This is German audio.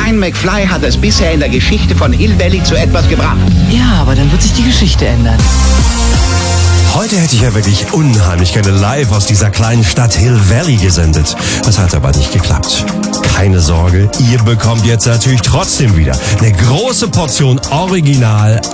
Kein McFly hat es bisher in der Geschichte von Hill Valley zu etwas gebracht. Ja, aber dann wird sich die Geschichte ändern. Heute hätte ich ja wirklich unheimlich gerne live aus dieser kleinen Stadt Hill Valley gesendet. Das hat aber nicht geklappt. Keine Sorge, ihr bekommt jetzt natürlich trotzdem wieder eine große Portion Original